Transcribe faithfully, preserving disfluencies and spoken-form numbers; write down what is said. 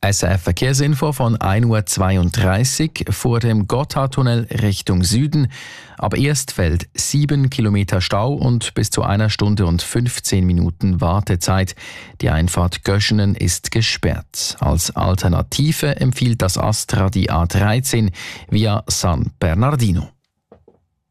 S R F Verkehrsinfo von ein Uhr zweiunddreißig vor dem Gotthardtunnel Richtung Süden. Ab Erstfeld sieben Kilometer Stau und bis zu einer Stunde und fünfzehn Minuten Wartezeit. Die Einfahrt Göschenen ist gesperrt. Als Alternative empfiehlt das Astra die A dreizehn via San Bernardino.